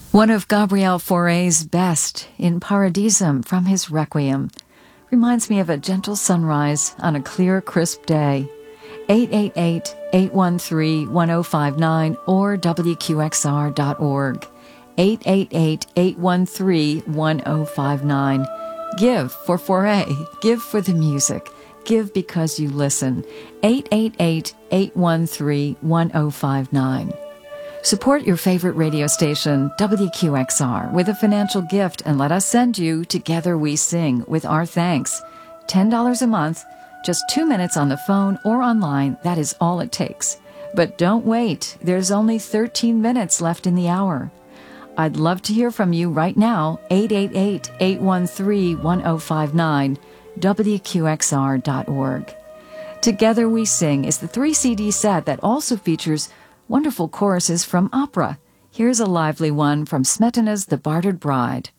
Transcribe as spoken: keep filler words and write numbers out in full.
One of Gabriel Fauré's best, In Paradisum from his Requiem, reminds me of a gentle sunrise on a clear, crisp day. eight eight eight, eight one three, one oh five nine or W Q X R dot org. eight eight eight, eight one three, one oh five nine. Give for Fauré. Give for the music. Give because you listen. eight eight eight, eight one three, one oh five nine. Support your favorite radio station, W Q X R, with a financial gift and let us send you Together We Sing with our thanks. ten dollars a month, just two minutes on the phone or online, that is all it takes. But don't wait, there's only thirteen minutes left in the hour. I'd love to hear from you right now, eight eight eight, eight one three, one oh five nine, W Q X R dot org. Together We Sing is the three C D set that also features wonderful choruses from opera. Here's a lively one from Smetana's The Bartered Bride.